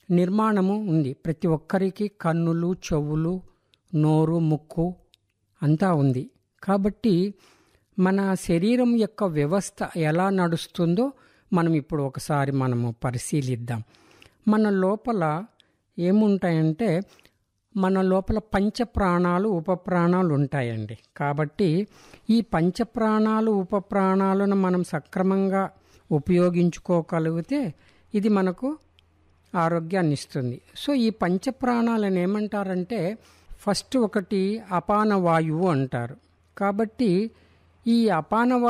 నిర్మాణము ఉంది. ప్రతి ఒక్కరికి కన్నులు, చెవులు, నోరు, ముక్కు అంతా ఉంది. కాబట్టి మన శరీరం యొక్క వ్యవస్థ ఎలా నడుస్తుందో మనం ఇప్పుడు ఒకసారి మనము పరిశీలిద్దాం. మన లోపల ఏముంటాయంటే మన లోపల పంచప్రాణాలు, ఉపప్రాణాలు ఉంటాయండి. కాబట్టి ఈ పంచప్రాణాలు, ఉపప్రాణాలను మనం సక్రమంగా ఉపయోగించుకోగలిగితే ఇది మనకు ఆరోగ్యాన్ని ఇస్తుంది. సో ఈ పంచప్రాణాలను ఏమంటారంటే ఫస్ట్ ఒకటి అపాన వాయువు అంటారు. కాబట్టి ఈ అపాన